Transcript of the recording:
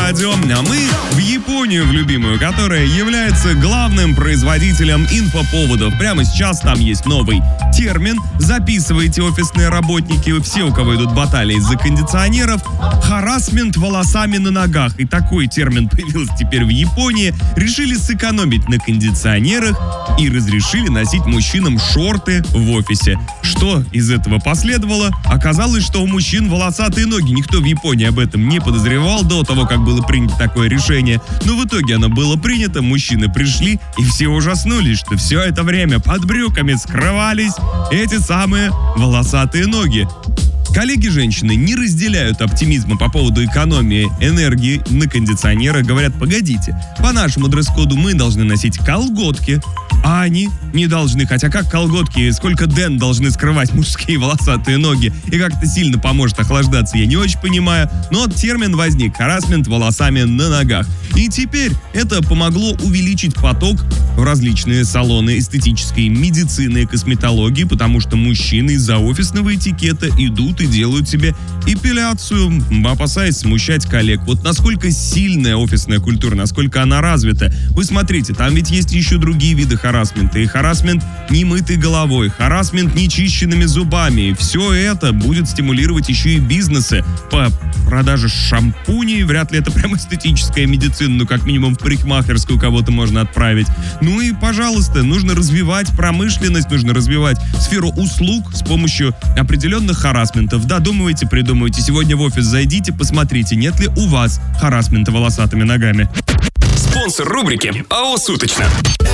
радио. А мы в Японию, в любимую, которая является главным производителем инфоповодов. Прямо сейчас там есть новый термин. Записывайте, офисные работники, все, у кого идут баталии из-за кондиционеров. Харассмент волосами на ногах. И такой термин появился теперь в Японии. Решили сэкономить на кондиционерах и разрешили носить мужчинам шорты в офисе. Что из этого последовало? Оказалось, что у мужчин волосатые ноги. Никто в Японии об этом не подозревал до того, как было принято такое решение. Но в итоге оно было принято, мужчины пришли, и все ужаснулись, что все это время под брюками скрывались эти самые волосатые ноги. Коллеги-женщины не разделяют оптимизма по поводу экономии энергии на кондиционерах. Говорят, погодите, по нашему дресс-коду мы должны носить колготки, а они не должны. Хотя как колготки, сколько ден должны скрывать мужские волосатые ноги и как это сильно поможет охлаждаться, я не очень понимаю. Но термин возник: харассмент волосами на ногах. И теперь это помогло увеличить поток в различные салоны эстетической медицины и косметологии, потому что мужчины из-за офисного этикета идут и делают себе эпиляцию, опасаясь смущать коллег. Вот насколько сильная офисная культура, насколько она развита. Вы смотрите, там ведь есть еще другие виды харассмента. И харассмент немытой головой, харассмент нечищенными зубами. И все это будет стимулировать еще и бизнесы по продаже шампуней. Вряд ли это прям эстетическая медицина, но как минимум в парикмахерскую кого-то можно отправить. Ну и, пожалуйста, нужно развивать промышленность, нужно развивать сферу услуг с помощью определенных харассментов. Додумывайте, придумывайте. Сегодня в офис зайдите, посмотрите, нет ли у вас харассмента волосатыми ногами. Спонсор рубрики АО «Суточно».